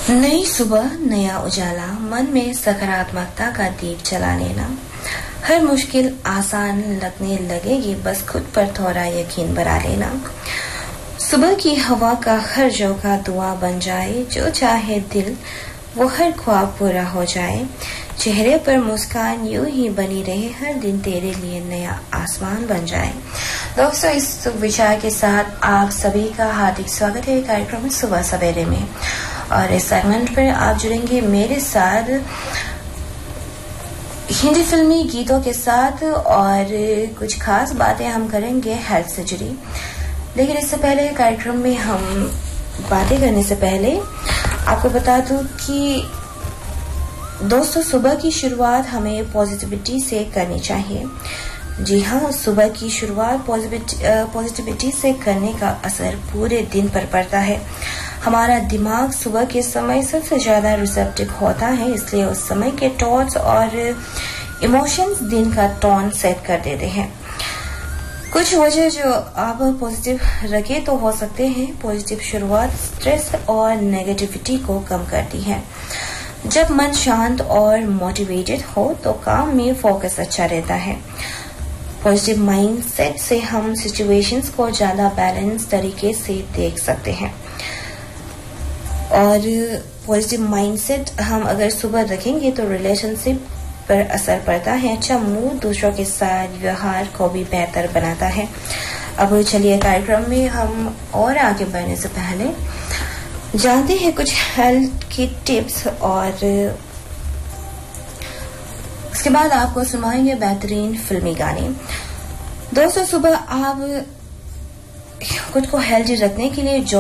नई सुबह, नया उजाला, मन में सकारात्मकता का दीप जला लेना। हर मुश्किल आसान लगने लगेगी, बस खुद पर थोड़ा यकीन बना लेना। सुबह की हवा का हर झोंका दुआ बन जाए, जो चाहे दिल वो हर ख्वाब पूरा हो जाए। चेहरे पर मुस्कान यूं ही बनी रहे, हर दिन तेरे लिए नया आसमान बन जाए। दोस्तों, इस विचार के साथ आप सभी का हार्दिक स्वागत है कार्यक्रम सुबह सवेरे में। और इस सेगमेंट पर आप जुड़ेंगे मेरे साथ हिंदी फिल्मी गीतों के साथ और कुछ खास बातें हम करेंगे हेल्थ से जुड़ी। लेकिन इससे पहले कार्यक्रम में हम बातें करने से पहले आपको बता दूं कि दोस्तों, सुबह की शुरुआत हमें पॉजिटिविटी से करनी चाहिए। जी हाँ, सुबह की शुरुआत पॉजिटिविटी से करने का असर पूरे दिन पर पड़ता है। हमारा दिमाग सुबह के समय सबसे ज्यादा रिसेप्टिव होता है, इसलिए उस समय के थॉट्स और इमोशंस दिन का टोन सेट कर देते हैं। कुछ वजह जो आप पॉजिटिव रखे तो हो सकते हैं। पॉजिटिव शुरुआत स्ट्रेस और नेगेटिविटी को कम करती है। जब मन शांत और मोटिवेटेड हो तो काम में फोकस अच्छा रहता है। पॉजिटिव माइंडसेट से हम सिचुएशंस को ज्यादा बैलेंस तरीके से देख सकते हैं। और पॉजिटिव माइंडसेट हम अगर सुबह रखेंगे तो रिलेशनशिप पर असर पड़ता है। अच्छा मूड दूसरों के साथ व्यवहार को भी बेहतर बनाता है। अब चलिए कार्यक्रम में हम और आगे बढ़ने से पहले जानते हैं कुछ हेल्थ की टिप्स और उसके बाद आपको सुनाएंगे बेहतरीन फिल्मी गाने। दोस्तों, सुबह आप खुद को हेल्दी रखने के लिए